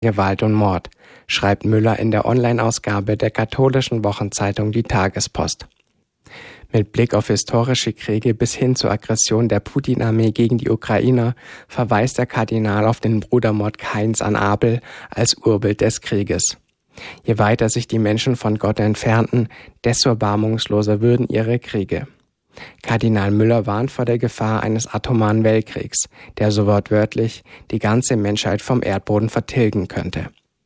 Gewalt und Mord, schreibt Müller in der Online-Ausgabe der katholischen Wochenzeitung Die Tagespost. Mit Blick auf historische Kriege bis hin zur Aggression der Putin-Armee gegen die Ukrainer verweist der Kardinal auf den Brudermord Kains an Abel als Urbild des Krieges. Je weiter sich die Menschen von Gott entfernten, desto erbarmungsloser würden ihre Kriege. Kardinal Müller warnt vor der Gefahr eines atomaren Weltkriegs, der so wortwörtlich die ganze Menschheit vom Erdboden vertilgen könnte.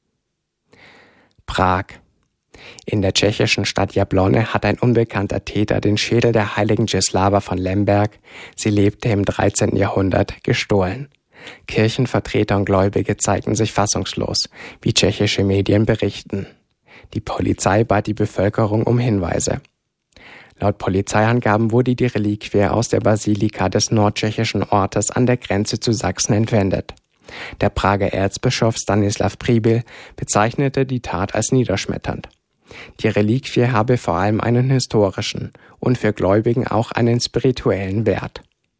Prag. In der tschechischen Stadt Jablonne hat ein unbekannter Täter den Schädel der heiligen Jislava von Lemberg, sie lebte im 13. Jahrhundert, gestohlen. Kirchenvertreter und Gläubige zeigten sich fassungslos, wie tschechische Medien berichten. Die Polizei bat die Bevölkerung um Hinweise. Laut Polizeiangaben wurde die Reliquie aus der Basilika des nordtschechischen Ortes an der Grenze zu Sachsen entwendet. Der Prager Erzbischof Stanislav Pribyl bezeichnete die Tat als niederschmetternd. Die Reliquie habe vor allem einen historischen und für Gläubigen auch einen spirituellen Wert.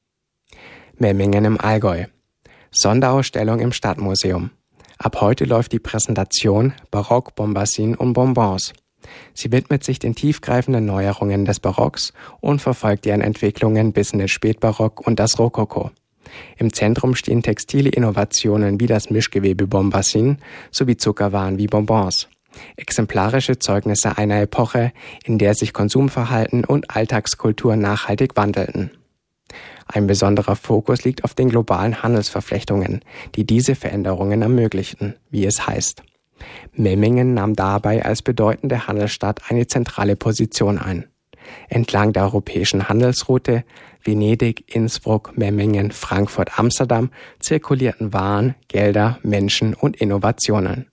Memmingen im Allgäu. Sonderausstellung im Stadtmuseum. Ab heute läuft die Präsentation Barock, Bombassin und Bonbons. Sie widmet sich den tiefgreifenden Neuerungen des Barocks und verfolgt deren Entwicklungen bis in den Spätbarock und das Rokoko. Im Zentrum stehen textile Innovationen wie das Mischgewebe Bombassin sowie Zuckerwaren wie Bonbons. Exemplarische Zeugnisse einer Epoche, in der sich Konsumverhalten und Alltagskultur nachhaltig wandelten. Ein besonderer Fokus liegt auf den globalen Handelsverflechtungen, die diese Veränderungen ermöglichten, wie es heißt. Memmingen nahm dabei als bedeutende Handelsstadt eine zentrale Position ein. Entlang der europäischen Handelsroute Venedig, Innsbruck, Memmingen, Frankfurt, Amsterdam zirkulierten Waren, Gelder, Menschen und Innovationen.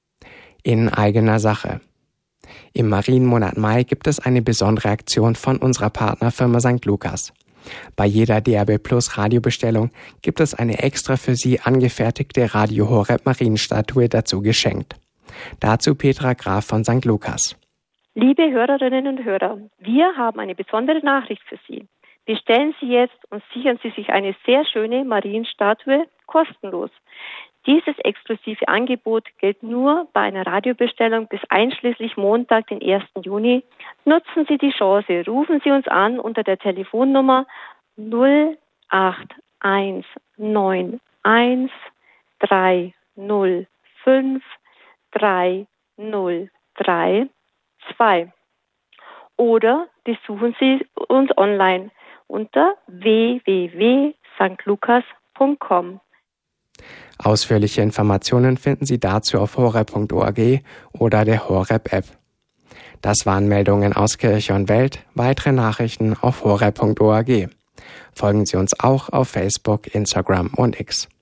In eigener Sache. Im Marienmonat Mai gibt es eine besondere Aktion von unserer Partnerfirma St. Lukas. Bei jeder DAB Plus Radiobestellung gibt es eine extra für Sie angefertigte Radio Horeb Marienstatue dazu geschenkt. Dazu Petra Graf von St. Lukas. Liebe Hörerinnen und Hörer, wir haben eine besondere Nachricht für Sie. Bestellen Sie jetzt und sichern Sie sich eine sehr schöne Marienstatue kostenlos. Dieses exklusive Angebot gilt nur bei einer Radiobestellung bis einschließlich Montag, den 1. Juni. Nutzen Sie die Chance, rufen Sie uns an unter der Telefonnummer 08191 305 303 2 oder besuchen Sie uns online unter www.stlukas.com. Ausführliche Informationen finden Sie dazu auf horeb.org oder der Horeb-App. Das waren Meldungen aus Kirche und Welt. Weitere Nachrichten auf horeb.org. Folgen Sie uns auch auf Facebook, Instagram und X.